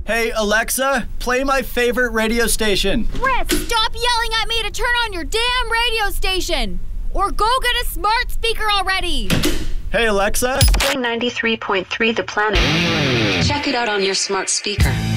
Hey, Alexa, play my favorite radio station. Chris, stop yelling at me to turn on your damn radio station! Or go get a smart speaker already! Hey, Alexa. Play 93.3 The Planet. Check it out on your smart speaker.